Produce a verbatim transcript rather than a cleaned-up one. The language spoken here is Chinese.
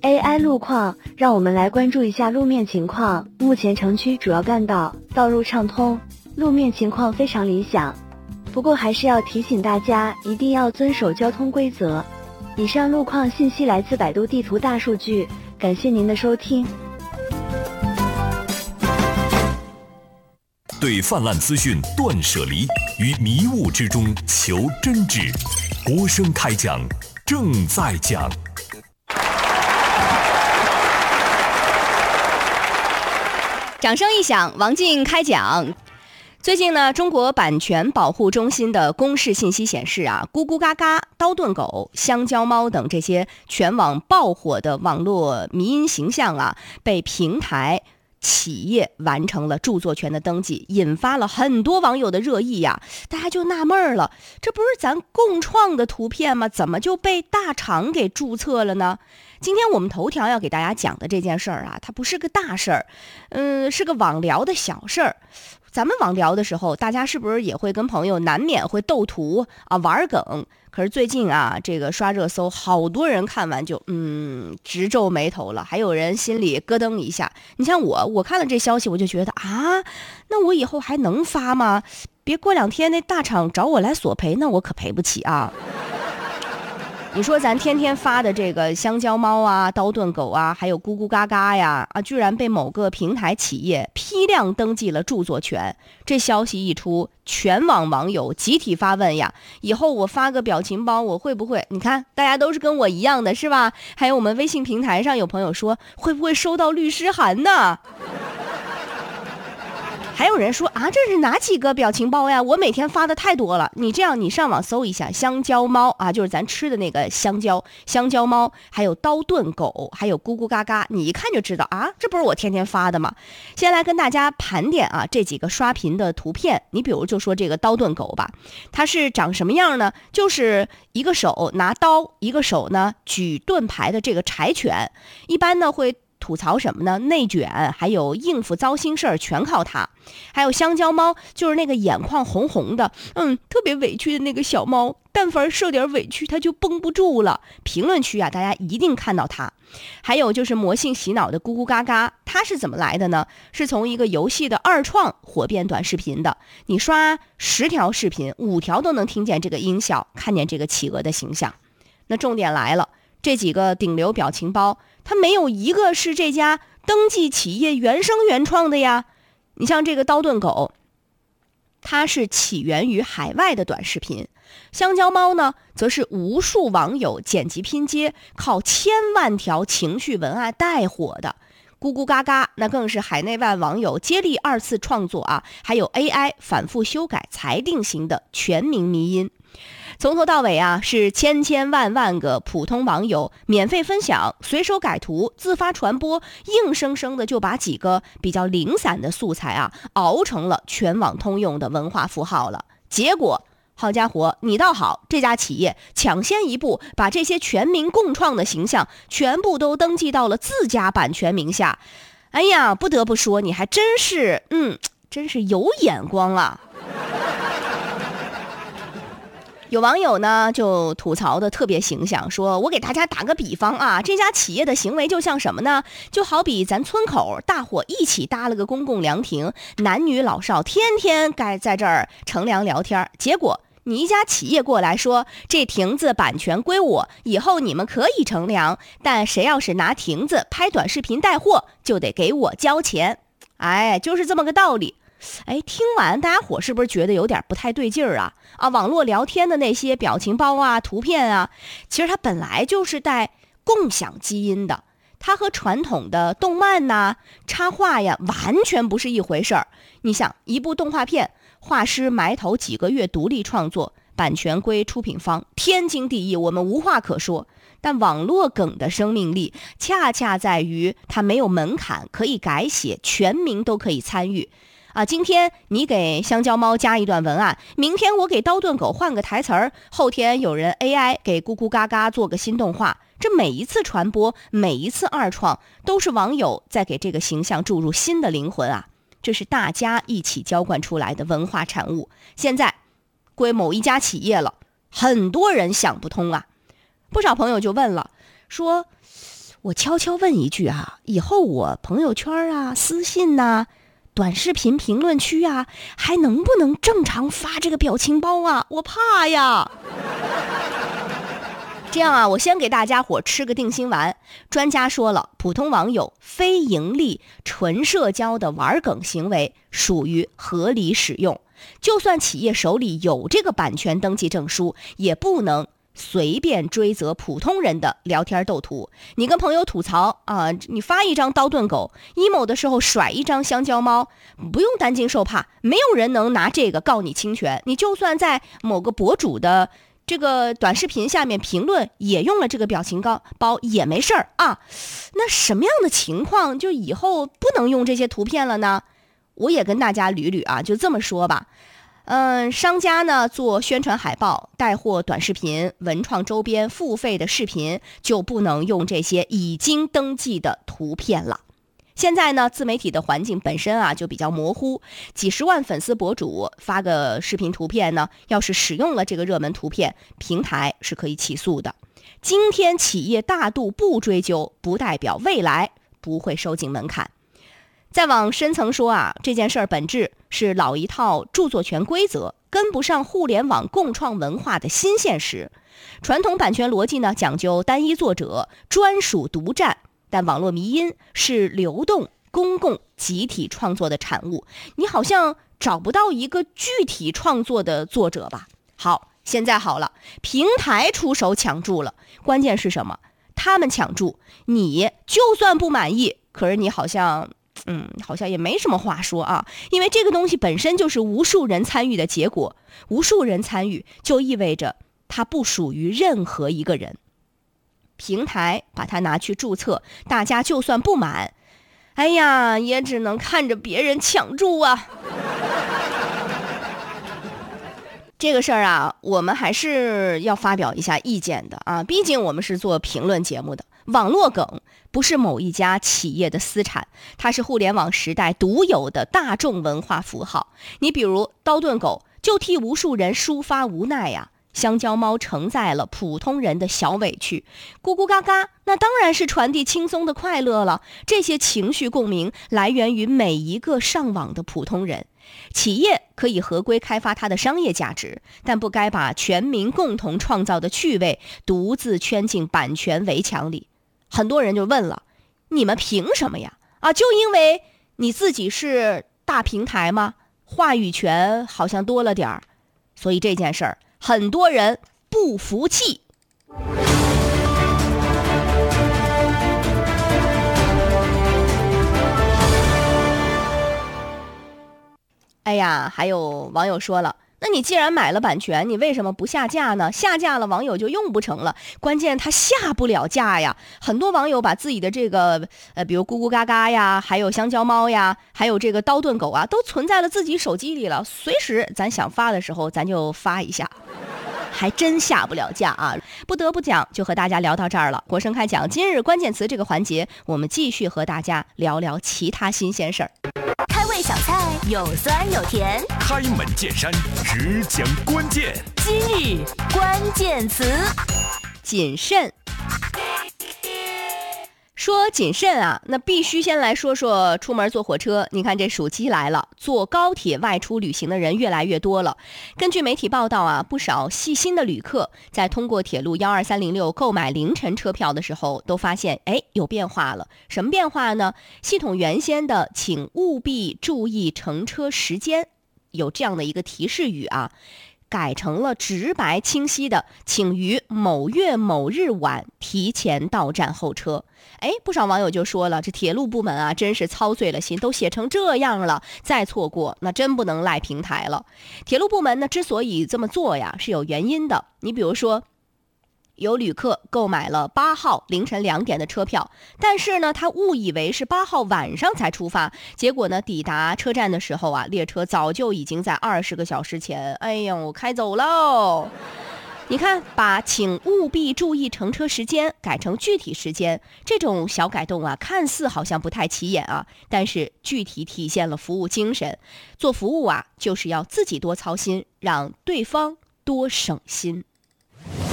A I 路况，让我们来关注一下路面情况。目前城区主要干道道路畅通，路面情况非常理想。不过还是要提醒大家，一定要遵守交通规则。以上路况信息来自百度地图大数据，感谢您的收听。 对泛滥资讯断舍离，于迷雾之中求真挚。国声开讲，正在讲。 掌声一响，王静开讲。最近呢，中国版权保护中心的公示信息显示啊，咕咕嘎嘎、刀盾狗、香蕉猫等这些全网爆火的网络迷因形象啊，被平台企业完成了著作权的登记，引发了很多网友的热议呀、啊。大家就纳闷了，这不是咱共创的图片吗？怎么就被大厂给注册了呢？今天我们头条要给大家讲的这件事儿啊，它不是个大事儿，嗯，是个网聊的小事儿。咱们网聊的时候，大家是不是也会跟朋友难免会斗图啊、玩梗？可是最近啊，这个刷热搜，好多人看完就嗯直皱眉头了，还有人心里咯噔一下。你像我，我看了这消息，我就觉得啊，那我以后还能发吗？别过两天那大厂找我来索赔，那我可赔不起啊。你说咱天天发的这个香蕉猫啊、刀盾狗啊，还有咕咕嘎嘎呀，啊，居然被某个平台企业批量登记了著作权。这消息一出，全网网友集体发问呀：以后我发个表情包，我会不会？你看，大家都是跟我一样的，是吧？还有我们微信平台上有朋友说，会不会收到律师函呢？还有人说啊，这是哪几个表情包呀？我每天发的太多了。你这样，你上网搜一下香蕉猫啊，就是咱吃的那个香蕉，香蕉猫，还有刀盾狗，还有咕咕嘎嘎，你一看就知道啊，这不是我天天发的吗？先来跟大家盘点啊这几个刷屏的图片。你比如就说这个刀盾狗吧，它是长什么样呢？就是一个手拿刀，一个手呢举盾牌的这个柴犬，一般呢会吐槽什么呢？内卷，还有应付糟心事儿全靠它。还有香蕉猫，就是那个眼眶红红的，嗯，特别委屈的那个小猫，但凡受点委屈它就绷不住了。评论区啊，大家一定看到它。还有就是魔性洗脑的咕咕嘎嘎，它是怎么来的呢？是从一个游戏的二创火遍短视频的。你刷十条视频，五条都能听见这个音效，看见这个企鹅的形象。那重点来了，这几个顶流表情包，它没有一个是这家登记企业原生原创的呀。你像这个刀盾狗，它是起源于海外的短视频。香蕉猫呢，则是无数网友剪辑拼接，靠千万条情绪文案带火的。咕咕嘎嘎，那更是海内外网友接力二次创作啊，还有 A I 反复修改才定型的全民迷因。从头到尾啊，是千千万万个普通网友免费分享、随手改图、自发传播，硬生生的就把几个比较零散的素材啊，熬成了全网通用的文化符号了。结果，好家伙，你倒好，这家企业抢先一步，把这些全民共创的形象全部都登记到了自家版权名下。哎呀，不得不说，你还真是，嗯，真是有眼光啊。有网友呢就吐槽的特别形象，说我给大家打个比方啊，这家企业的行为就像什么呢？就好比咱村口大伙一起搭了个公共凉亭，男女老少天天该在这儿乘凉聊天，结果你一家企业过来说，这亭子版权归我，以后你们可以乘凉，但谁要是拿亭子拍短视频带货，就得给我交钱。哎，就是这么个道理。哎，听完大家伙是不是觉得有点不太对劲儿啊？啊，网络聊天的那些表情包啊、图片啊，其实它本来就是带共享基因的，它和传统的动漫呐、插画呀完全不是一回事儿。你想，一部动画片，画师埋头几个月独立创作，版权归出品方，天经地义，我们无话可说。但网络梗的生命力恰恰在于它没有门槛，可以改写，全民都可以参与。啊，今天你给香蕉猫加一段文案，明天我给刀盾狗换个台词儿，后天有人 A I 给咕咕嘎嘎做个新动画。这每一次传播，每一次二创，都是网友在给这个形象注入新的灵魂啊！这是大家一起浇灌出来的文化产物。现在归某一家企业了，很多人想不通啊。不少朋友就问了，说我悄悄问一句啊，以后我朋友圈啊、私信呐、短视频评论区啊，还能不能正常发这个表情包啊？我怕呀。这样啊，我先给大家伙吃个定心丸。专家说了，普通网友非盈利纯社交的玩梗行为属于合理使用，就算企业手里有这个版权登记证书，也不能随便追责普通人的聊天斗图。你跟朋友吐槽啊，你发一张刀盾狗 emo 的时候甩一张香蕉猫，不用担惊受怕，没有人能拿这个告你侵权。你就算在某个博主的这个短视频下面评论也用了这个表情包也没事儿啊。那什么样的情况就以后不能用这些图片了呢？我也跟大家捋捋啊，就这么说吧。嗯，商家呢做宣传海报、带货短视频、文创周边、付费的视频，就不能用这些已经登记的图片了。现在呢，自媒体的环境本身啊就比较模糊，几十万粉丝博主发个视频图片呢，要是使用了这个热门图片，平台是可以起诉的。今天企业大度不追究，不代表未来不会收紧门槛。再往深层说啊，这件事儿本质是老一套著作权规则跟不上互联网共创文化的新现实。传统版权逻辑呢，讲究单一作者、专属独占，但网络迷因是流动、公共、集体创作的产物，你好像找不到一个具体创作的作者吧？好，现在好了，平台出手抢注了，关键是什么？他们抢注，你就算不满意，可是你好像嗯，好像也没什么话说啊，因为这个东西本身就是无数人参与的结果，无数人参与就意味着它不属于任何一个人。平台把它拿去注册，大家就算不满，哎呀，也只能看着别人抢注啊。这个事儿啊，我们还是要发表一下意见的啊，毕竟我们是做评论节目的。网络梗不是某一家企业的私产，它是互联网时代独有的大众文化符号。你比如刀盾狗，就替无数人抒发无奈呀、啊；香蕉猫承载了普通人的小委屈，咕咕嘎嘎，那当然是传递轻松的快乐了。这些情绪共鸣来源于每一个上网的普通人。企业可以合规开发它的商业价值，但不该把全民共同创造的趣味独自圈进版权围墙里。很多人就问了，你们凭什么呀？啊，就因为你自己是大平台吗？话语权好像多了点儿，所以这件事儿很多人不服气。哎呀，还有网友说了，那你既然买了版权，你为什么不下架呢？下架了，网友就用不成了。关键他下不了架呀。很多网友把自己的这个呃，比如咕咕嘎嘎呀，还有香蕉猫呀，还有这个刀盾狗啊，都存在了自己手机里了，随时咱想发的时候咱就发一下，还真下不了架啊。不得不讲，就和大家聊到这儿了。国声开讲今日关键词这个环节，我们继续和大家聊聊其他新鲜事儿。 开胃小菜有酸有甜， 开门见山，只讲关键。 今日关键词， 谨慎。说谨慎啊，那必须先来说说出门坐火车。你看这暑期来了，坐高铁外出旅行的人越来越多了。根据媒体报道啊，不少细心的旅客在通过铁路一二三零六购买凌晨车票的时候，都发现哎有变化了。什么变化呢？系统原先的请务必注意乘车时间，有这样的一个提示语啊，改成了直白清晰的请于某月某日晚提前到站候车。哎，不少网友就说了，这铁路部门啊真是操碎了心，都写成这样了，再错过那真不能赖平台了。铁路部门呢之所以这么做呀是有原因的。你比如说，有旅客购买了八号凌晨两点的车票，但是呢他误以为是八号晚上才出发，结果呢抵达车站的时候啊，列车早就已经在二十个小时前哎呦开走喽。你看，把请务必注意乘车时间改成具体时间，这种小改动啊，看似好像不太起眼啊，但是具体体现了服务精神。做服务啊，就是要自己多操心，让对方多省心。